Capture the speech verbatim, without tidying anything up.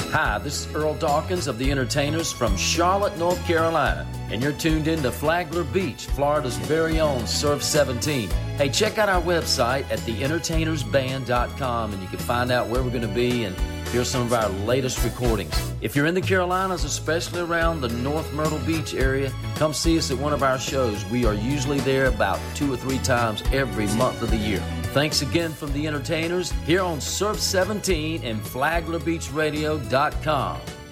Hi, this is Earl Dawkins of The Entertainers from Charlotte, North Carolina, and you're tuned in to Flagler Beach, Florida's very own Surf seventeen. Hey, check out our website at the entertainers band dot com, and you can find out where we're going to be and hear some of our latest recordings. If you're in the Carolinas, especially around the North Myrtle Beach area, come see us at one of our shows. We are usually there about two or three times every month of the year. Thanks again from The Entertainers here on Surf seventeen and Flagler Beach Radio dot com.